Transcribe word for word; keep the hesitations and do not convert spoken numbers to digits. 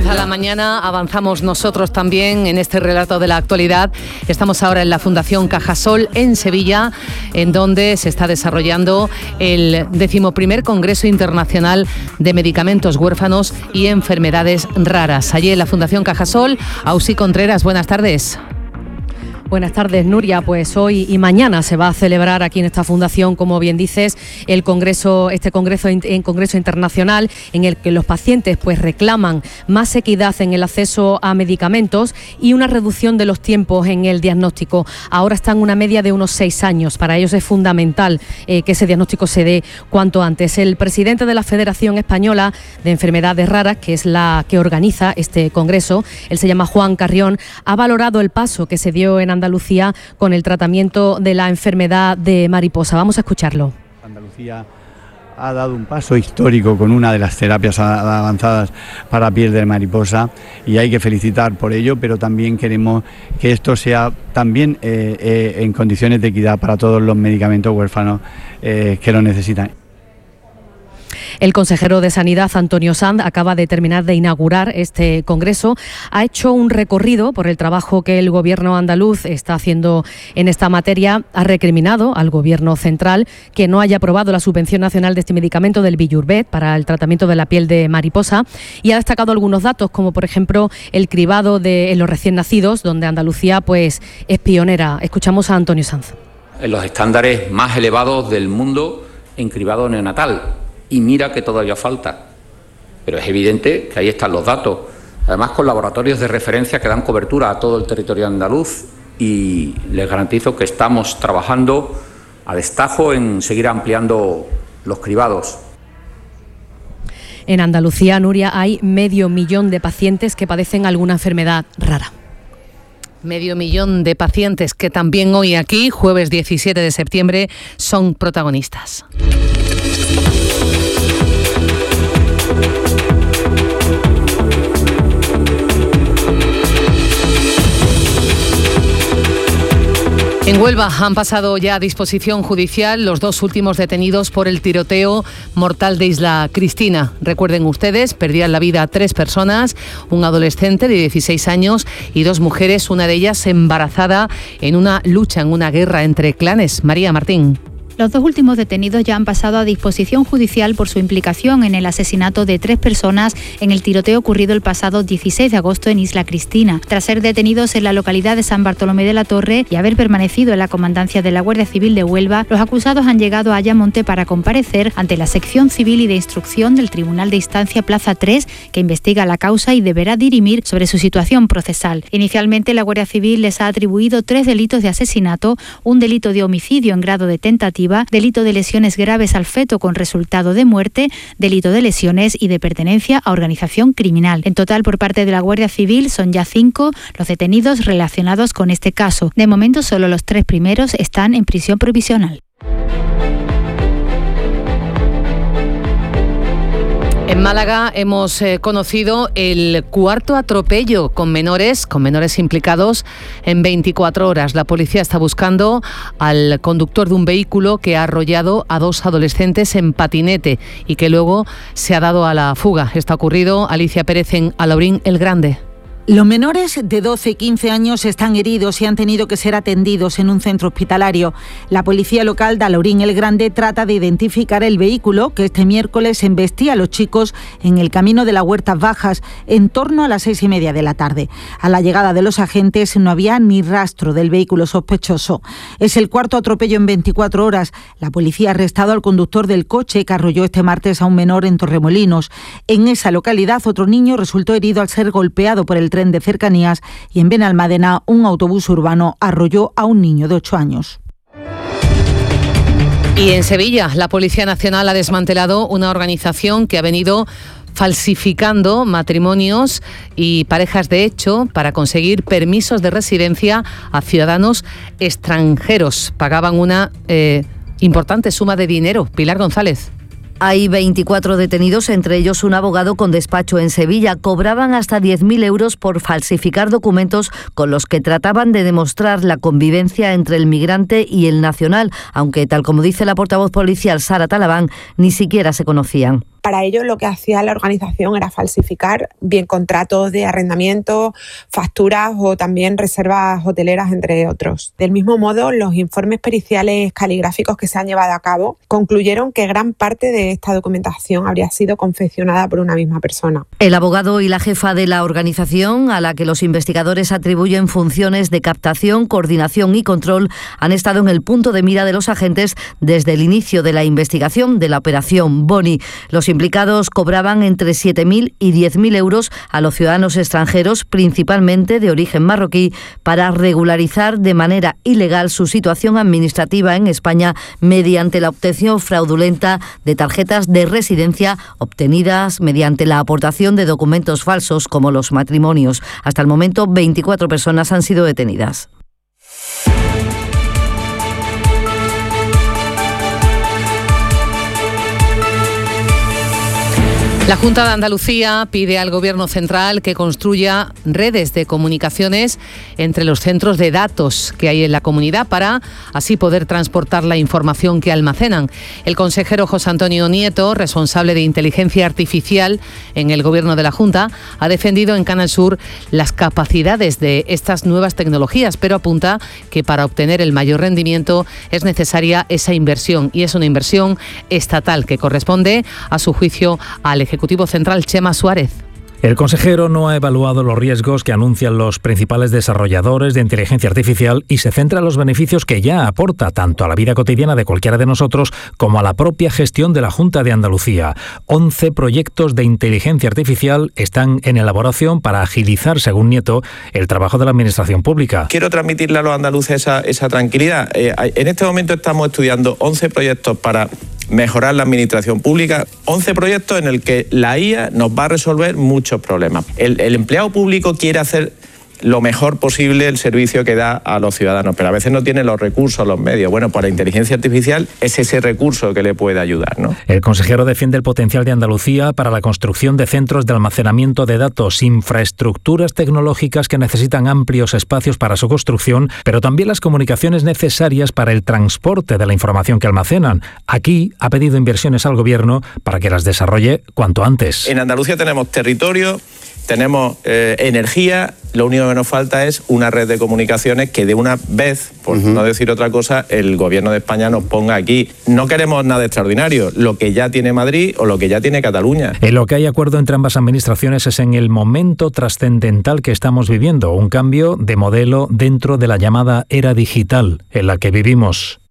Avanza la mañana, avanzamos nosotros también en este relato de la actualidad. Estamos ahora en la Fundación Cajasol en Sevilla, en donde se está desarrollando el decimoprimer Congreso Internacional de Medicamentos Huérfanos y Enfermedades Raras. Allí en la Fundación Cajasol, Ausi Contreras, buenas tardes. Buenas tardes, Nuria. Pues hoy y mañana se va a celebrar aquí en esta fundación, como bien dices, el congreso, este congreso, en congreso internacional en el que los pacientes pues reclaman más equidad en el acceso a medicamentos y una reducción de los tiempos en el diagnóstico. Ahora están en una media de unos seis años. Para ellos es fundamental eh, que ese diagnóstico se dé cuanto antes. El presidente de la Federación Española de Enfermedades Raras, que es la que organiza este congreso, él se llama Juan Carrión, ha valorado el paso que se dio en Andalucía con el tratamiento de la enfermedad de mariposa. Vamos a escucharlo. Andalucía ha dado un paso histórico con una de las terapias avanzadas para piel de mariposa y hay que felicitar por ello, pero también queremos que esto sea también eh, eh, en condiciones de equidad para todos los medicamentos huérfanos eh, que lo necesitan. El consejero de Sanidad, Antonio Sanz, acaba de terminar de inaugurar este congreso. Ha hecho un recorrido por el trabajo que el gobierno andaluz está haciendo en esta materia. Ha recriminado al gobierno central que no haya aprobado la subvención nacional de este medicamento del Biurbet para el tratamiento de la piel de mariposa y ha destacado algunos datos, como por ejemplo el cribado de en los recién nacidos, donde Andalucía pues es pionera. Escuchamos a Antonio Sanz. En los estándares más elevados del mundo en cribado neonatal. Y mira que todavía falta, pero es evidente que ahí están los datos, además con laboratorios de referencia que dan cobertura a todo el territorio andaluz y les garantizo que estamos trabajando a destajo en seguir ampliando los cribados. En Andalucía, Nuria, hay medio millón de pacientes que padecen alguna enfermedad rara. Medio millón de pacientes que también hoy aquí, jueves diecisiete de septiembre, son protagonistas. En Huelva han pasado ya a disposición judicial los dos últimos detenidos por el tiroteo mortal de Isla Cristina. Recuerden ustedes, perdían la vida tres personas, un adolescente de dieciséis años y dos mujeres, una de ellas embarazada en una lucha, en una guerra entre clanes. María Martín. Los dos últimos detenidos ya han pasado a disposición judicial por su implicación en el asesinato de tres personas en el tiroteo ocurrido el pasado dieciséis de agosto en Isla Cristina. Tras ser detenidos en la localidad de San Bartolomé de la Torre y haber permanecido en la comandancia de la Guardia Civil de Huelva, los acusados han llegado a Ayamonte para comparecer ante la sección civil y de instrucción del Tribunal de Instancia Plaza tres, que investiga la causa y deberá dirimir sobre su situación procesal. Inicialmente, la Guardia Civil les ha atribuido tres delitos de asesinato, un delito de homicidio en grado de tentativa, delito de lesiones graves al feto con resultado de muerte, delito de lesiones y de pertenencia a organización criminal. En total, por parte de la Guardia Civil, son ya cinco los detenidos relacionados con este caso. De momento, solo los tres primeros están en prisión provisional. En Málaga hemos eh, conocido el cuarto atropello con menores, con menores implicados en veinticuatro horas. La policía está buscando al conductor de un vehículo que ha arrollado a dos adolescentes en patinete y que luego se ha dado a la fuga. Está ocurrido, Alicia Pérez, en Alaurín el Grande. Los menores de doce y quince años están heridos y han tenido que ser atendidos en un centro hospitalario. La policía local de Alaurín el Grande trata de identificar el vehículo que este miércoles embestía a los chicos en el camino de las Huertas Bajas en torno a las seis y media de la tarde. A la llegada de los agentes no había ni rastro del vehículo sospechoso. Es el cuarto atropello en veinticuatro horas. La policía ha arrestado al conductor del coche que arrolló este martes a un menor en Torremolinos. En esa localidad, otro niño resultó herido al ser golpeado por el tren de cercanías y en Benalmádena un autobús urbano arrolló a un niño de ocho años. Y en Sevilla, la Policía Nacional ha desmantelado una organización que ha venido falsificando matrimonios y parejas de hecho para conseguir permisos de residencia a ciudadanos extranjeros. Pagaban una eh, importante suma de dinero. Pilar González. Hay veinticuatro detenidos, entre ellos un abogado con despacho en Sevilla. Cobraban hasta diez mil euros por falsificar documentos con los que trataban de demostrar la convivencia entre el migrante y el nacional, aunque, tal como dice la portavoz policial Sara Talabán, ni siquiera se conocían. Para ello lo que hacía la organización era falsificar bien contratos de arrendamiento, facturas o también reservas hoteleras, entre otros. Del mismo modo, los informes periciales caligráficos que se han llevado a cabo concluyeron que gran parte de esta documentación habría sido confeccionada por una misma persona. El abogado y la jefa de la organización, a la que los investigadores atribuyen funciones de captación, coordinación y control, han estado en el punto de mira de los agentes desde el inicio de la investigación de la operación Boni. Los implicados cobraban entre siete mil y diez mil euros a los ciudadanos extranjeros, principalmente de origen marroquí, para regularizar de manera ilegal su situación administrativa en España mediante la obtención fraudulenta de tarjetas de residencia obtenidas mediante la aportación de documentos falsos como los matrimonios. Hasta el momento, veinticuatro personas han sido detenidas. La Junta de Andalucía pide al Gobierno central que construya redes de comunicaciones entre los centros de datos que hay en la comunidad para así poder transportar la información que almacenan. El consejero José Antonio Nieto, responsable de inteligencia artificial en el Gobierno de la Junta, ha defendido en Canal Sur las capacidades de estas nuevas tecnologías, pero apunta que para obtener el mayor rendimiento es necesaria esa inversión, y es una inversión estatal que corresponde, a su juicio, al Ejecutivo Central. Chema Suárez. El consejero no ha evaluado los riesgos que anuncian los principales desarrolladores de inteligencia artificial y se centra en los beneficios que ya aporta tanto a la vida cotidiana de cualquiera de nosotros como a la propia gestión de la Junta de Andalucía. once proyectos de inteligencia artificial están en elaboración para agilizar, según Nieto, el trabajo de la Administración Pública. Quiero transmitirle a los andaluces esa, esa tranquilidad. Eh, en este momento estamos estudiando once proyectos para mejorar la administración pública, once proyectos en el que la I A nos va a resolver muchos problemas. El, el empleado público quiere hacer lo mejor posible el servicio que da a los ciudadanos, pero a veces no tiene los recursos, los medios. Bueno, pues la inteligencia artificial es ese recurso que le puede ayudar, ¿no? El consejero defiende el potencial de Andalucía para la construcción de centros de almacenamiento de datos, infraestructuras tecnológicas que necesitan amplios espacios para su construcción, pero también las comunicaciones necesarias para el transporte de la información que almacenan. Aquí ha pedido inversiones al Gobierno para que las desarrolle cuanto antes. En Andalucía tenemos territorio, tenemos eh, energía, lo único que nos falta es una red de comunicaciones que de una vez, por uh-huh. no decir otra cosa, el Gobierno de España nos ponga aquí. No queremos nada extraordinario, lo que ya tiene Madrid o lo que ya tiene Cataluña. En lo que hay acuerdo entre ambas administraciones es en el momento trascendental que estamos viviendo, un cambio de modelo dentro de la llamada era digital en la que vivimos.